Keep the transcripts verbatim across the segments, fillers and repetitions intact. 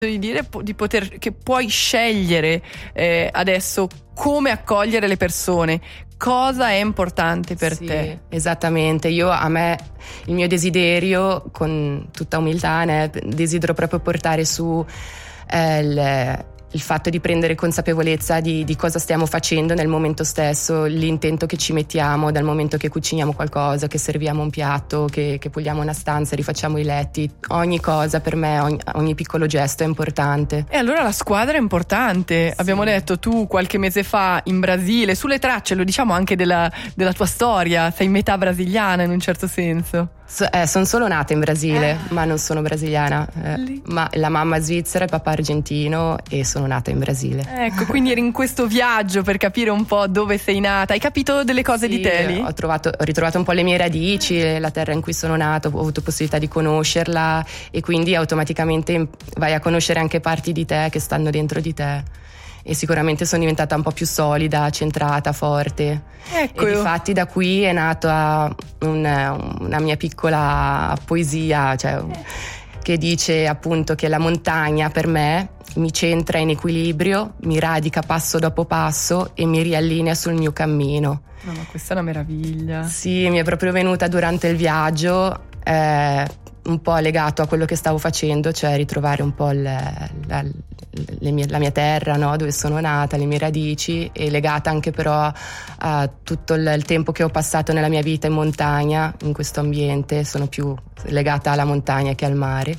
di dire di poter che puoi scegliere eh, adesso come accogliere le persone. Cosa è importante per sì, te? Esattamente, io a me il mio desiderio, con tutta umiltà, ne, desidero proprio portare su eh, il, il fatto di prendere consapevolezza di, di cosa stiamo facendo nel momento stesso, l'intento che ci mettiamo dal momento che cuciniamo qualcosa, che serviamo un piatto, che, che puliamo una stanza, rifacciamo i letti. Ogni cosa per me, ogni, ogni piccolo gesto è importante. E allora la squadra è importante. Sì. Abbiamo detto tu qualche mese fa in Brasile, sulle tracce, lo diciamo anche della, della tua storia, sei metà brasiliana in un certo senso. So, eh, sono solo nata in Brasile, ah. ma non sono brasiliana. Eh, ma la mamma è svizzera, il papà argentino e sono nata in Brasile. Ecco, quindi eri in questo viaggio per capire un po' dove sei nata. Hai capito delle cose sì, di te lì? Ho, trovato, ho ritrovato un po' le mie radici, la terra in cui sono nata, ho avuto possibilità di conoscerla e quindi automaticamente vai a conoscere anche parti di te che stanno dentro di te. E sicuramente sono diventata un po' più solida, centrata, forte. Ecco. E difatti da qui è nata un, una mia piccola poesia, cioè, che dice appunto che la montagna per me mi centra in equilibrio, mi radica passo dopo passo e mi riallinea sul mio cammino. No, ma questa è una meraviglia. Sì, mi è proprio venuta durante il viaggio, eh, un po' legato a quello che stavo facendo, cioè ritrovare un po' il, la, le mie, la mia terra, no? Dove sono nata, le mie radici, e legata anche però a tutto il, il tempo che ho passato nella mia vita in montagna, in questo ambiente. Sono più legata alla montagna che al mare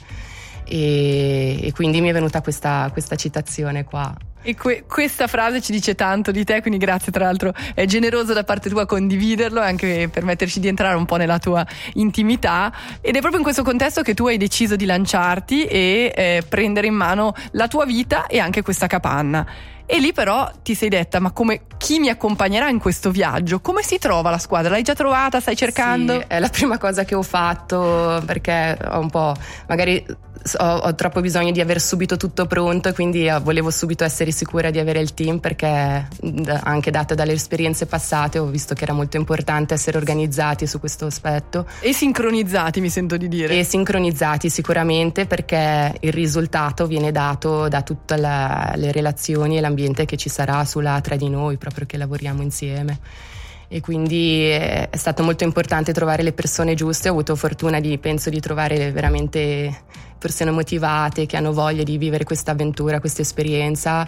e, e quindi mi è venuta questa, questa citazione qua. E que- questa frase ci dice tanto di te, quindi grazie, tra l'altro è generoso da parte tua condividerlo e anche permetterci di entrare un po' nella tua intimità, ed è proprio in questo contesto che tu hai deciso di lanciarti e eh, prendere in mano la tua vita e anche questa capanna. E lì però ti sei detta: ma come, chi mi accompagnerà in questo viaggio? Come si trova la squadra? L'hai già trovata? Stai cercando? Sì, è la prima cosa che ho fatto, perché ho un po' magari ho, ho troppo bisogno di aver subito tutto pronto e quindi volevo subito essere sicura di avere il team, perché anche data dalle esperienze passate ho visto che era molto importante essere organizzati su questo aspetto. E sincronizzati, mi sento di dire. E sincronizzati sicuramente, perché il risultato viene dato da tutte la, le relazioni e l'ambiente che ci sarà sulla tra di noi, proprio che lavoriamo insieme. E quindi è stato molto importante trovare le persone giuste. Ho avuto fortuna di, penso, di trovare veramente persone motivate che hanno voglia di vivere questa avventura, questa esperienza,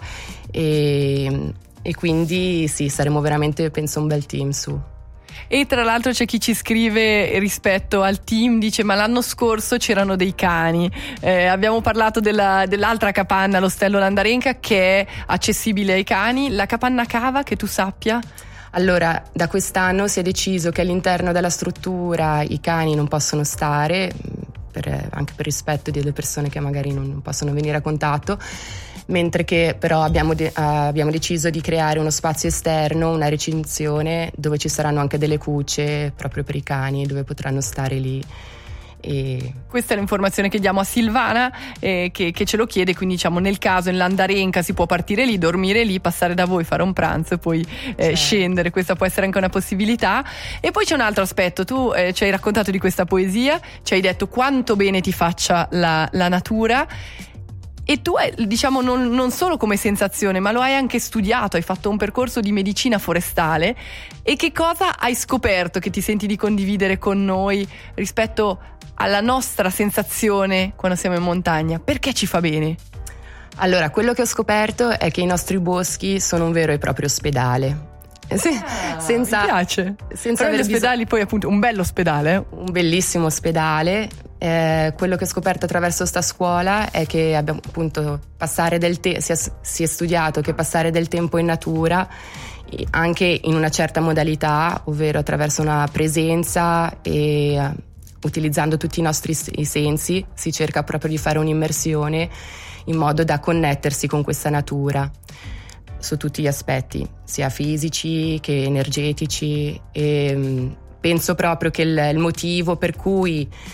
e, e quindi sì, saremo veramente, penso, un bel team su. E tra l'altro c'è chi ci scrive rispetto al team, dice: ma l'anno scorso c'erano dei cani, eh, abbiamo parlato della, dell'altra capanna, l'Ostello Landarenka, che è accessibile ai cani. La capanna cava, che tu sappia? Allora, da quest'anno si è deciso che all'interno della struttura i cani non possono stare, per, anche per rispetto delle persone che magari non, non possono venire a contatto, mentre che però abbiamo, de- uh, abbiamo deciso di creare uno spazio esterno, una recinzione dove ci saranno anche delle cucce proprio per i cani, dove potranno stare lì. E... questa è l'informazione che diamo a Silvana, eh, che, che ce lo chiede, quindi diciamo nel caso in Landarenka si può partire lì, dormire lì, passare da voi, fare un pranzo e poi eh, certo. scendere. Questa può essere anche una possibilità. E poi c'è un altro aspetto: tu eh, ci hai raccontato di questa poesia, ci hai detto quanto bene ti faccia la, la natura. E tu, diciamo, non, non solo come sensazione, ma lo hai anche studiato, hai fatto un percorso di medicina forestale. E che cosa hai scoperto che ti senti di condividere con noi rispetto alla nostra sensazione quando siamo in montagna? Perché ci fa bene? Allora, quello che ho scoperto è che i nostri boschi sono un vero e proprio ospedale. Sì, ah, senza, mi piace. Senza Però gli ospedali bisog- poi appunto un bello ospedale. Un bellissimo ospedale. Eh, quello che ho scoperto attraverso sta scuola è che abbiamo appunto passare del te- si, è, si è studiato che passare del tempo in natura, anche in una certa modalità, ovvero attraverso una presenza e uh, utilizzando tutti i nostri i sensi, si cerca proprio di fare un'immersione in modo da connettersi con questa natura su tutti gli aspetti, sia fisici che energetici. E um, penso proprio che il, il motivo per cui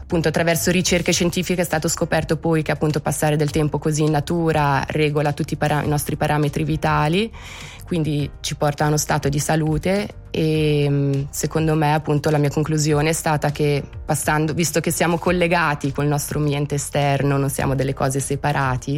appunto attraverso ricerche scientifiche è stato scoperto poi che appunto passare del tempo così in natura regola tutti i, para- i nostri parametri vitali, quindi ci porta a uno stato di salute. E secondo me appunto la mia conclusione è stata che passando, visto che siamo collegati col nostro ambiente esterno, non siamo delle cose separati,